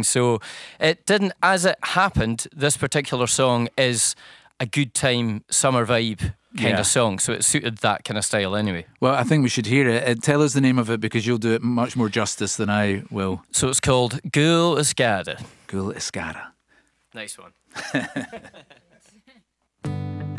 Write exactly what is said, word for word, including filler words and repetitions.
things. So it didn't, as it happened, this particular song is a good time, summer vibe kind Yeah. of song. So it suited that kind of style anyway. Well, I think we should hear it. Uh, Tell us the name of it, because you'll do it much more justice than I will. So it's called Gul Escada. Gul Escada. Nice one.